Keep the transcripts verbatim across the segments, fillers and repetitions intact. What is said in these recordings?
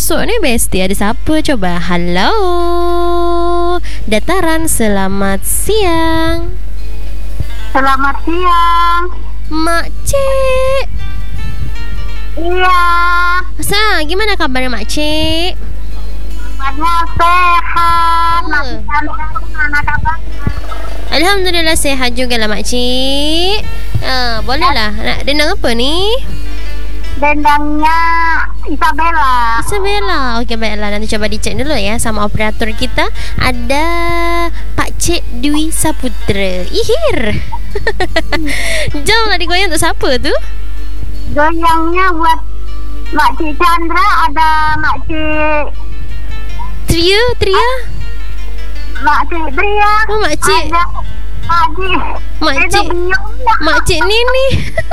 masuk ni Besti. Ada siapa coba? Halo Dataran, selamat siang. Selamat siang. Makcik. Iya. Sa, gimana kabarnya Makcik? Kabarnya sehat. Oh. Makcik mana kabarnya? Alhamdulillah sehat juga lah Makcik. Ah, boleh lah. Nak dendang apa ni? Dendangnya Isabella. Isabella. Okey, baiklah. Nanti coba dicek dulu ya sama operator kita. Ada Pakcik Dwi Saputra. Ihir. Jomlah digoyang untuk siapa tu? Goyangnya buat Makcik Chandra, ada Makcik Tria, Tria. Makcik Tria. Oh, Makcik. Ada Makcik. Makcik. Makcik Nini.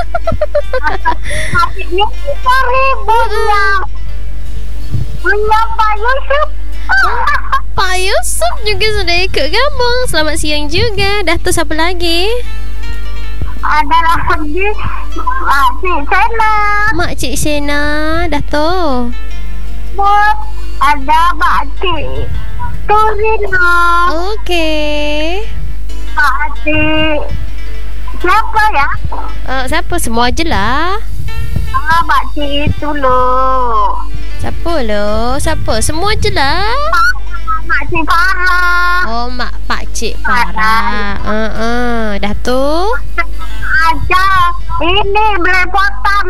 Makcik Nini seribunya. Punya Pak Yusuf. Pak Yusuf juga sudah ikut gabung. Selamat siang juga. Dah tu siapa lagi? Ada lagi Makcik Sena. Makcik Sena. Dah tu. Buat ada Makcik Turino. Okey. Makcik siapa ya? Uh, siapa? Semua je lah. Ah, Makcik itu loh. Siapa lo? Siapa? Semua je lah. Makcik Farah. Oh, Mak Pakcik Farah. Uh, uh. Dah tu. Aja ini belepotan.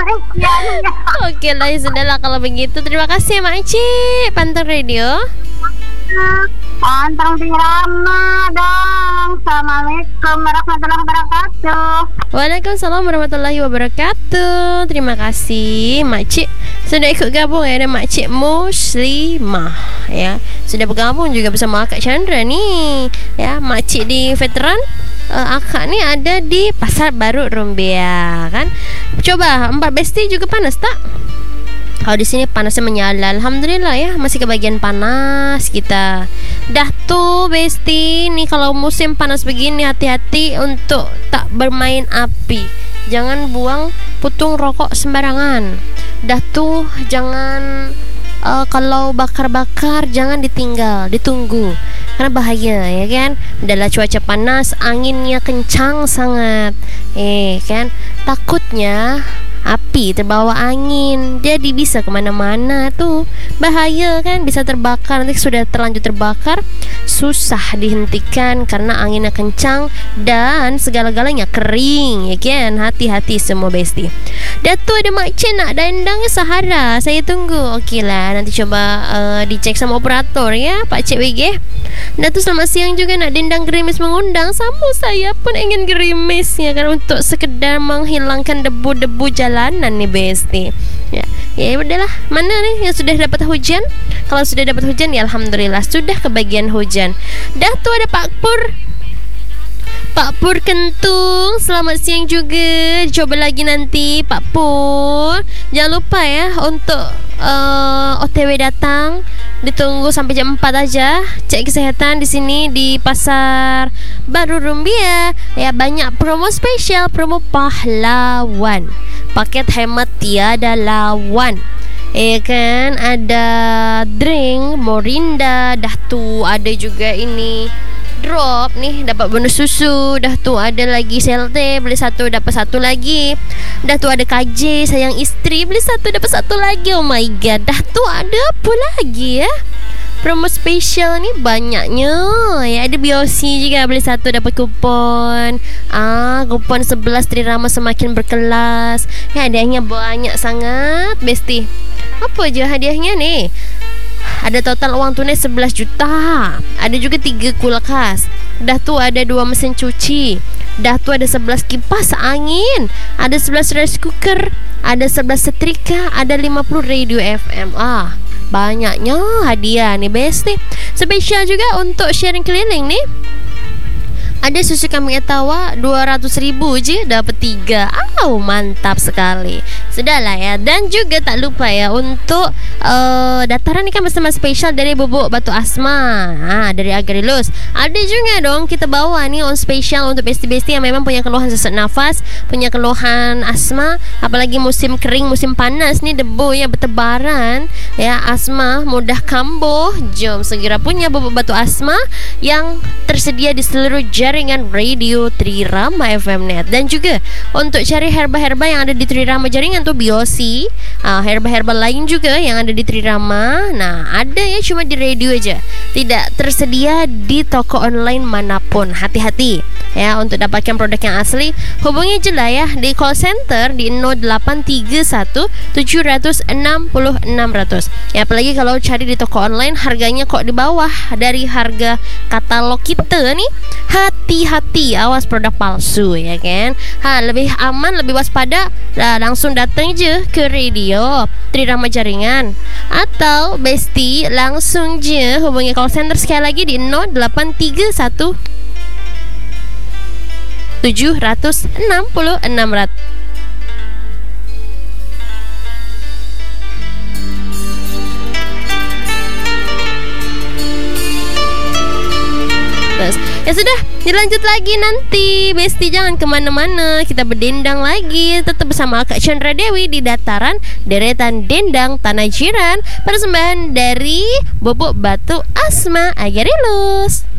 Okey lah, ya sudah lah kalau begitu. Terima kasih Makcik Pantang Radio. Pantang Tirama dong. Assalamualaikum warahmatullahi wabarakatuh. Waalaikumsalam warahmatullahi wabarakatuh. Terima kasih Makcik sudah ikut gabung ya. Ada Makcik Muslimah ya. Sudah bergabung juga bersama Akak Chandra ni. Ya, Makcik di veteran, uh, Akak ni ada di Pasar Baru Rumbia kan. Coba Mbak Besti juga panas tak? Kalau di sini panasnya menyala. Alhamdulillah ya, masih kebagian panas kita. Dah tu Besti, ni kalau musim panas begini hati-hati untuk tak bermain api. Jangan buang putung rokok sembarangan. Dah tu jangan uh, kalau bakar-bakar jangan ditinggal, ditunggu. Karena bahaya ya kan. Dalam cuaca panas, anginnya kencang sangat. Eh kan, takutnya api terbawa angin, jadi bisa kemana-mana tu. Bahaya kan, bisa terbakar. Nanti sudah terlanjur terbakar, susah dihentikan karena anginnya kencang dan segala-galanya kering ya kan. Hati-hati semua Besti. Datuk ada Makcik nak dendang Sahara. Saya tunggu. Okey lah, nanti coba uh, dicek sama operator ya Pakcik W G. Datuk selamat siang juga. Nak dendang gerimis mengundang. Sama saya pun ingin gerimis ya kan, untuk sekedar menghilangkan debu-debu jalanan ni Besti. Ya, ya udahlah. Mana ni yang sudah dapat hujan? Kalau sudah dapat hujan ya alhamdulillah, sudah kebagian hujan. Dah tu ada Pak Pur. Pak Pur Kentung, selamat siang juga. Coba lagi nanti Pak Pur. Jangan lupa ya untuk uh, O T W datang. Ditunggu sampai jam empat aja. Cek kesihatan di sini di Pasar Baru Rumbia. Ya, banyak promo spesial, promo pahlawan. Paket hemat tiada lawan. Eh kan, ada drink Morinda. Dah tu ada juga ini drop nih, dapat bonus susu. Dah tu ada lagi selte, beli satu dapat satu lagi. Dah tu ada K J sayang isteri, beli satu dapat satu lagi. Oh my god. Dah tu ada apa lagi ya? Promo spesial ni banyaknya ya. Ada B O C juga, beli satu dapat kupon. Ah, kupon sebelas Trirama semakin berkelas. Ya, hadiahnya banyak sangat Besti. Apa je hadiahnya ni? Ada total uang tunai sebelas juta. Ada juga tiga kulkas. Dah tu ada dua mesin cuci. Dah tu ada sebelas kipas angin. Ada sebelas rice cooker. Ada sebelas setrika. Ada lima puluh radio F M. Ah, banyaknya hadiah ni Besti. Spesial juga untuk sharing keliling ni. Ada susu kambing etawa dua ratus ribu je dapat tiga. Au, mantap sekali. Sudahlah ya. Dan juga tak lupa ya untuk uh, dataran ni kan bersama spesial dari Bubuk Batu Asma, ha, dari Agrilus. Ada juga dong kita bawa ni on spesial untuk besti-besti yang memang punya keluhan sesak nafas, punya keluhan asma, apalagi musim kering, musim panas ni debu ya bertebaran ya, asma mudah kambuh. Jom segera punya Bubuk Batu Asma yang tersedia di seluruh jaringan radio Trirama F M Net. Dan juga untuk cari herba-herba yang ada di Trirama jaringan tu Biosi, uh, herba-herba lain juga yang ada di Trirama. Nah, ada ya cuma di radio aja, tidak tersedia di toko online manapun. Hati-hati ya untuk dapatkan produk yang asli. Hubungi je lah ya di call center di nol lapan tiga satu tujuh enam enam nol nol. Ya, apalagi kalau cari di toko online harganya kok di bawah dari harga katalog kita ni. Hati-hati, awas produk palsu ya kan. Ha, lebih aman, lebih waspada, lah, langsung datang je ke radio Trirama jaringan atau besti langsung je hubungi call center sekali lagi di nol lapan tiga satu tujuh enam enam nol nol. Ya sudah, dilanjut lagi nanti. Besti jangan kemana-mana, kita berdendang lagi. Tetap bersama Kak Chandra Dewi di Dataran Deretan Dendang Tanah Jiran, persembahan dari Bubuk Batu Asma Agrilus.